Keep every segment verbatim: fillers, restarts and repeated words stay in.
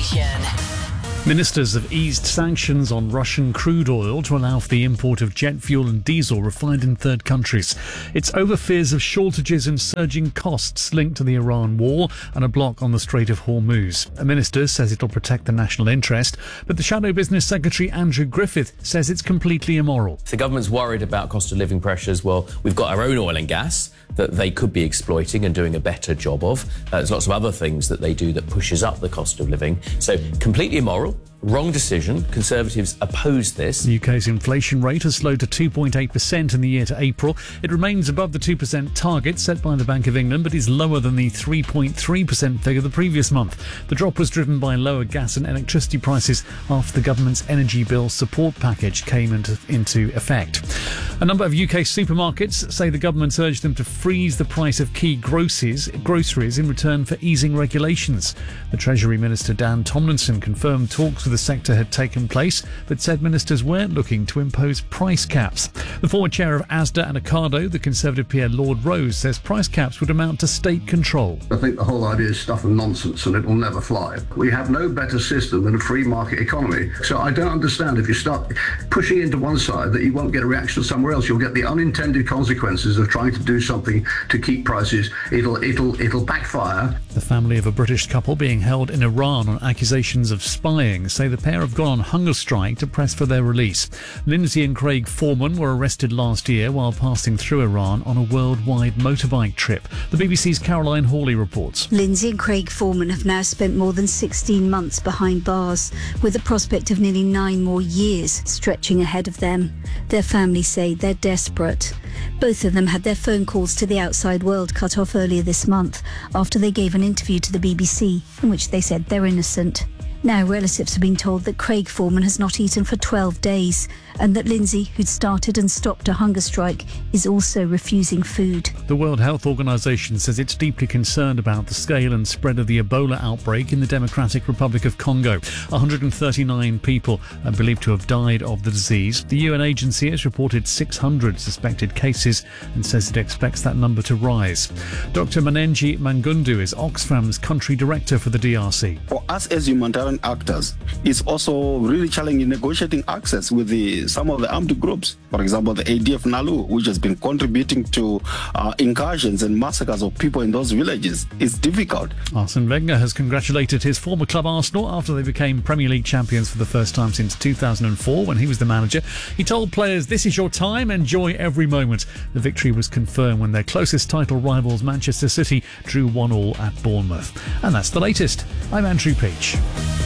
Station. Ministers have eased sanctions on Russian crude oil to allow for the import of jet fuel and diesel refined in third countries. It's over fears of shortages and surging costs linked to the Iran war and a block on the Strait of Hormuz. A minister says it'll protect the national interest, but the Shadow Business Secretary Andrew Griffith says it's completely immoral. If the government's worried about cost of living pressures, well, we've got our own oil and gas that they could be exploiting and doing a better job of. Uh, there's lots of other things that they do that pushes up the cost of living. So completely immoral, wrong decision. Conservatives oppose this. The U K's inflation rate has slowed to two point eight percent in the year to April. It remains above the two percent target set by the Bank of England, but is lower than the three point three percent figure the previous month. The drop was driven by lower gas and electricity prices after the government's energy bill support package came into, into effect. A number of U K supermarkets say the government urged them to freeze the price of key groceries, groceries in return for easing regulations. The Treasury Minister Dan Tomlinson confirmed talks with the sector had taken place, but said ministers weren't looking to impose price caps. The former chair of Asda and Ocado, the Conservative P M Lord Rose, says price caps would amount to state control. I think the whole idea is stuff and nonsense, and it will never fly. We have no better system than a free market economy. So I don't understand if you start pushing into one side that you won't get a reaction somewhere else. You'll get the unintended consequences of trying to do something to keep prices. It'll it'll it'll backfire. The family of a British couple being held in Iran on accusations of spying say the pair have gone on hunger strike to press for their release. Lindsay and Craig Foreman were arrested last year while passing through Iran on a worldwide motorbike trip. The B B C's Caroline Hawley reports. Lindsay and Craig Foreman have now spent more than sixteen months behind bars, with the prospect of nearly nine more years stretching ahead of them. Their families say they're desperate. Both of them had their phone calls to the outside world cut off earlier this month after they gave an interview to the B B C in which they said they're innocent. Now relatives have been told that Craig Foreman has not eaten for twelve days and that Lindsay, who'd started and stopped a hunger strike, is also refusing food. The World Health Organization says it's deeply concerned about the scale and spread of the Ebola outbreak in the Democratic Republic of Congo. one hundred thirty-nine people are believed to have died of the disease. The U N agency has reported six hundred suspected cases and says it expects that number to rise. Doctor Manenji Mangundu is Oxfam's country director for the D R C. For us as humanitarian actors, it's also really challenging negotiating access with the, some of the armed groups. For example, the A D F Nalu, which has been contributing to uh, incursions and massacres of people in those villages. It's difficult. Arsene Wenger has congratulated his former club Arsenal after they became Premier League champions for the first time since two thousand four when he was the manager. He told players, "This is your time, enjoy every moment." The victory was confirmed when their closest title rivals Manchester City drew one all at Bournemouth. And that's the latest. I'm Andrew Peach.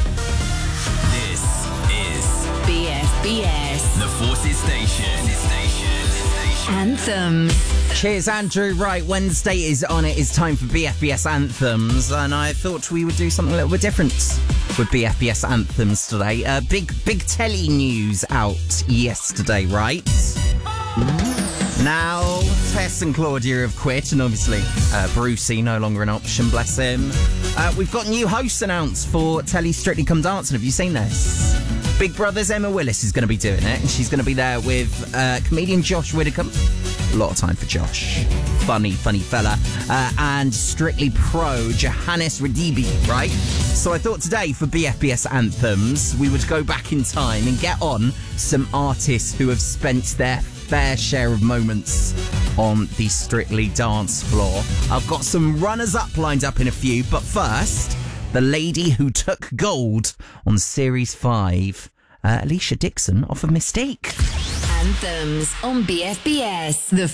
This is B F B S, the Forces Station. Anthems. Cheers, Andrew. Right, Wednesday is on. It is time for B F B S Anthems, and I thought we would do something a little bit different with B F B S Anthems today. Uh, big, big telly news out yesterday, right? Now, Tess and Claudia have quit, and obviously uh, Brucey no longer an option, bless him. Uh, we've got new hosts announced for Telly Strictly Come Dancing. Have you seen this? Big Brother's Emma Willis is going to be doing it, and she's going to be there with uh, comedian Josh Widdicombe. A lot of time for Josh. Funny, funny fella. Uh, and Strictly Pro Johannes Radibi, right? So I thought today for B F B S Anthems, we would go back in time and get on some artists who have spent their fair share of moments on the Strictly dance floor. I've got some runners-up lined up in a few, but first, the lady who took gold on Series five, uh, Alicia Dixon off of Mistake. Anthems on B F B S, the